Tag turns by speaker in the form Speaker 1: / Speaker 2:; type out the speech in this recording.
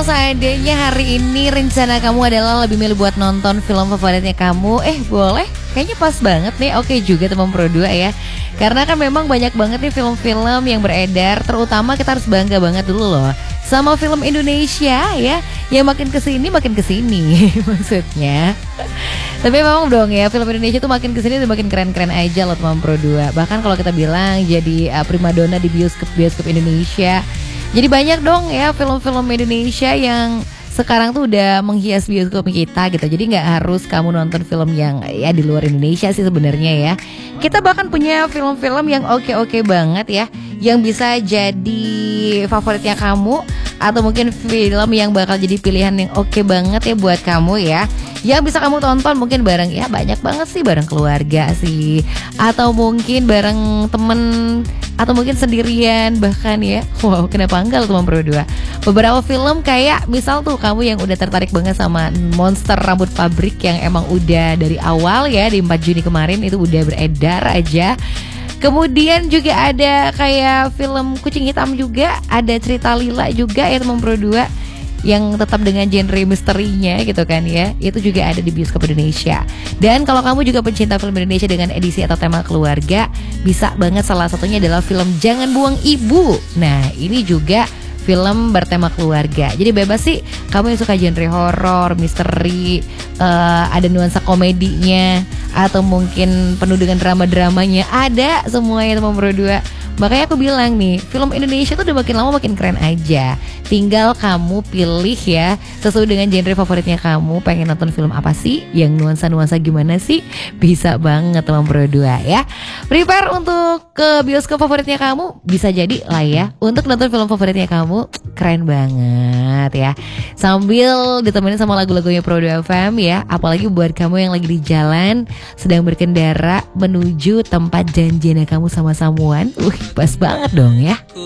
Speaker 1: seandainya hari ini rencana kamu adalah lebih milih buat nonton film favoritnya kamu, boleh, kayaknya pas banget nih. Oke juga teman Pro 2 ya. Karena kan memang banyak banget nih film-film yang beredar. Terutama kita harus bangga banget dulu loh sama film Indonesia ya, yang makin kesini maksudnya. Tapi memang dong ya, film Indonesia tuh makin kesini tuh makin keren-keren aja loh teman Pro 2. Bahkan kalau kita bilang jadi primadona di bioskop Indonesia. Jadi banyak dong ya film-film Indonesia yang sekarang tuh udah menghias bioskop kita gitu. Jadi nggak harus kamu nonton film yang ya di luar Indonesia sih sebenarnya ya. Kita bahkan punya film-film yang oke banget ya, yang bisa jadi favoritnya kamu, atau mungkin film yang bakal jadi pilihan yang oke banget ya buat kamu ya, yang bisa kamu tonton mungkin bareng, ya banyak banget sih, bareng keluarga sih, atau mungkin bareng temen, atau mungkin sendirian bahkan ya. Wow, kenapa enggak teman Pro 2. Beberapa film kayak misal tuh kamu yang udah tertarik banget sama Monster Rambut Pabrik yang emang udah dari awal ya, di 4 Juni kemarin itu udah beredar aja. Kemudian juga ada kayak film Kucing Hitam juga, ada Cerita Lila juga ya teman Pro 2, yang tetap dengan genre misterinya gitu kan ya. Itu juga ada di bioskop Indonesia. Dan kalau kamu juga pencinta film Indonesia dengan edisi atau tema keluarga, bisa banget salah satunya adalah film Jangan Buang Ibu. Nah ini juga film bertema keluarga. Jadi bebas sih kamu yang suka genre horor, misteri, ada nuansa komedinya, atau mungkin penuh dengan drama-dramanya, ada semuanya teman Pro 2. Makanya aku bilang nih, film Indonesia tuh udah makin lama makin keren aja. Tinggal kamu pilih ya, sesuai dengan genre favoritnya kamu. Pengen nonton film apa sih? Yang nuansa-nuansa gimana sih? Bisa banget teman Pro 2 ya. Prepare untuk ke bioskop favoritnya kamu. Bisa jadi lah ya, untuk nonton film favoritnya kamu. Keren banget ya. Sambil ditemenin sama lagu-lagunya Pro 2 FM ya. Apalagi buat kamu yang lagi di jalan, sedang berkendara menuju tempat janjinya kamu sama someone. Pas banget dong ya.